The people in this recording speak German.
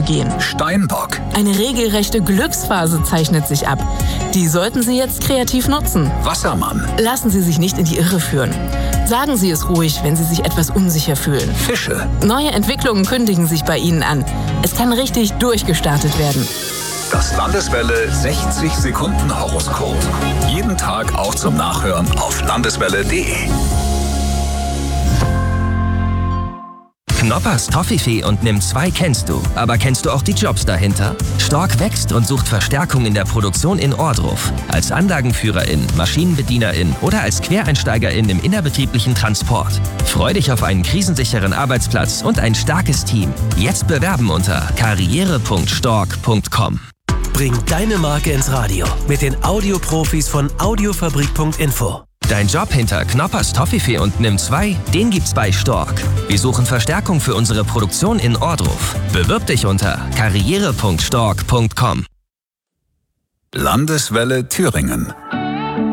gehen. Steinbock. Eine regelrechte Glücksphase zeichnet sich ab. Die sollten Sie jetzt kreativ nutzen. Wassermann. Lassen Sie sich nicht in die Irre führen. Sagen Sie es ruhig, wenn Sie sich etwas unsicher fühlen. Fische. Neue Entwicklungen kündigen sich bei Ihnen an. Es kann richtig durchgestartet werden. Das Landeswelle 60 Sekunden Horoskop. Jeden Tag auch zum Nachhören auf landeswelle.de. Knoppers Toffifee und Nimm 2 kennst du. Aber kennst du auch die Jobs dahinter? Stork wächst und sucht Verstärkung in der Produktion in Ohrdruf. Als Anlagenführerin, Maschinenbedienerin oder als Quereinsteigerin im innerbetrieblichen Transport. Freu dich auf einen krisensicheren Arbeitsplatz und ein starkes Team. Jetzt bewerben unter karriere.stork.com. Bring deine Marke ins Radio mit den Audioprofis von Audiofabrik.info. Dein Job hinter Knoppers Toffifee und Nimm 2, den gibt's bei Stork. Wir suchen Verstärkung für unsere Produktion in Ohrdruf. Bewirb dich unter karriere.stork.com. Landeswelle Thüringen.